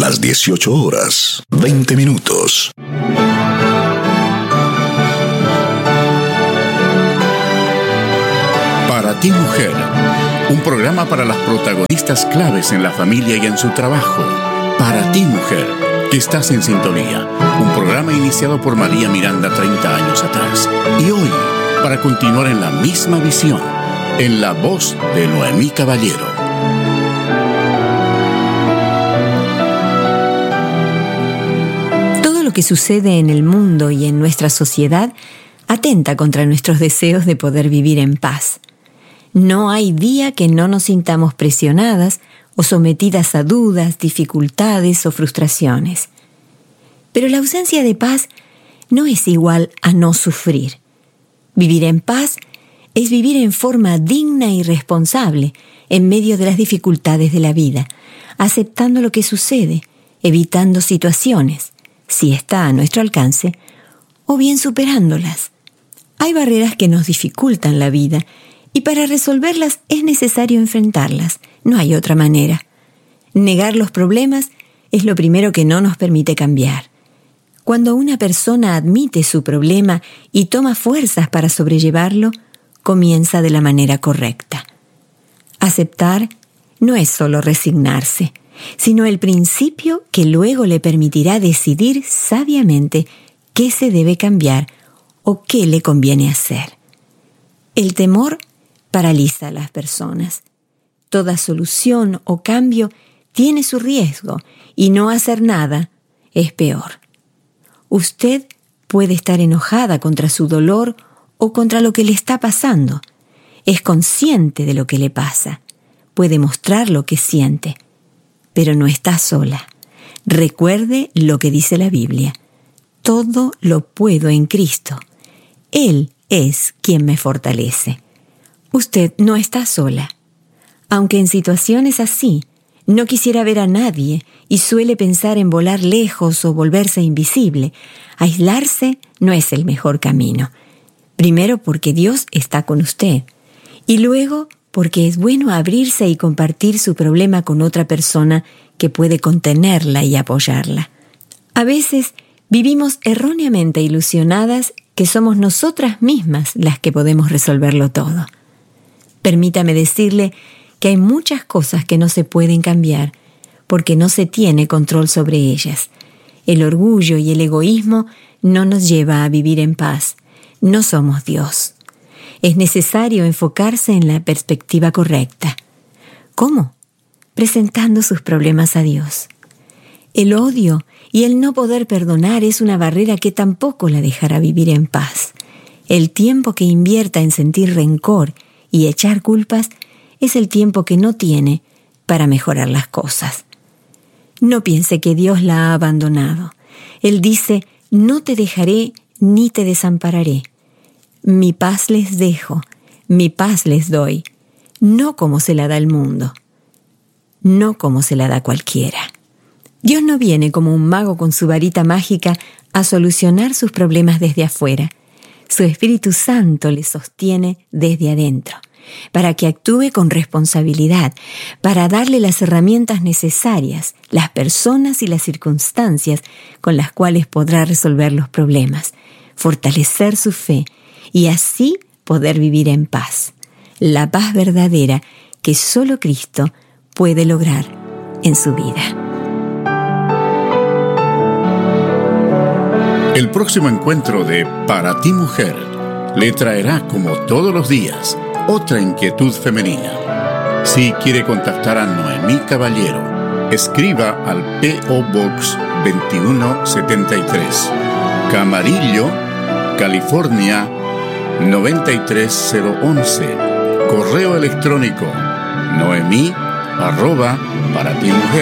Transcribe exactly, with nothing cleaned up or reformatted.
las dieciocho horas, veinte minutos. Para ti, mujer, un programa para las protagonistas claves en la familia y en su trabajo. Para ti, mujer, que estás en sintonía. Un programa iniciado por María Miranda treinta años atrás. Y hoy, para continuar en la misma visión, en la voz de Noemí Caballero. Todo lo que sucede en el mundo y en nuestra sociedad atenta contra nuestros deseos de poder vivir en paz. No hay día que no nos sintamos presionadas o sometidas a dudas, dificultades o frustraciones. Pero la ausencia de paz no es igual a no sufrir. Vivir en paz es vivir en forma digna y responsable en medio de las dificultades de la vida, aceptando lo que sucede, evitando situaciones, si está a nuestro alcance, o bien superándolas. Hay barreras que nos dificultan la vida y para resolverlas es necesario enfrentarlas, no hay otra manera. Negar los problemas es lo primero que no nos permite cambiar. Cuando una persona admite su problema y toma fuerzas para sobrellevarlo, comienza de la manera correcta. Aceptar no es solo resignarse, sino el principio que luego le permitirá decidir sabiamente qué se debe cambiar o qué le conviene hacer. El temor paraliza a las personas. Toda solución o cambio tiene su riesgo y no hacer nada es peor. Usted puede estar enojada contra su dolor o contra lo que le está pasando. Es consciente de lo que le pasa. Puede mostrar lo que siente. Pero no está sola. Recuerde lo que dice la Biblia. Todo lo puedo en Cristo. Él es quien me fortalece. Usted no está sola. Aunque en situaciones así no quisiera ver a nadie y suele pensar en volar lejos o volverse invisible, aislarse no es el mejor camino. Primero porque Dios está con usted y luego porque es bueno abrirse y compartir su problema con otra persona que puede contenerla y apoyarla. A veces vivimos erróneamente ilusionadas que somos nosotras mismas las que podemos resolverlo todo. Permítame decirle que hay muchas cosas que no se pueden cambiar porque no se tiene control sobre ellas. El orgullo y el egoísmo no nos lleva a vivir en paz. No somos Dios. Es necesario enfocarse en la perspectiva correcta. ¿Cómo? Presentando sus problemas a Dios. El odio y el no poder perdonar es una barrera que tampoco la dejará vivir en paz. El tiempo que invierta en sentir rencor y echar culpas es el tiempo que no tiene para mejorar las cosas. No piense que Dios la ha abandonado. Él dice, no te dejaré ni te desampararé. Mi paz les dejo, mi paz les doy, no como se la da el mundo, no como se la da cualquiera. Dios no viene como un mago con su varita mágica a solucionar sus problemas desde afuera. Su Espíritu Santo le sostiene desde adentro, para que actúe con responsabilidad, para darle las herramientas necesarias, las personas y las circunstancias con las cuales podrá resolver los problemas, fortalecer su fe y así poder vivir en paz, la paz verdadera que solo Cristo puede lograr en su vida. El próximo encuentro de Para ti, mujer, le traerá, como todos los días, otra inquietud femenina. Si quiere contactar a Noemí Caballero, escriba al P O Box veintiuno setenta y tres, Camarillo, California noventa y tres cero once. Correo electrónico noemí arroba para ti mujer